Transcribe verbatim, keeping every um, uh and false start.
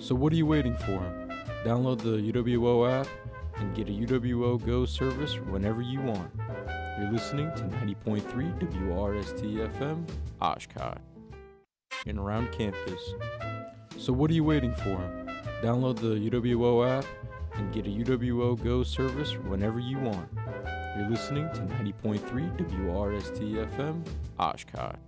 So what are you waiting for? Download the U W O app and get a U W O Go service whenever you want. You're listening to ninety point three W R S T F M, Oshkosh, and around campus. So what are you waiting for? Download the U W O app and get a U W O Go service whenever you want. You're listening to ninety point three W R S T F M, Oshkosh.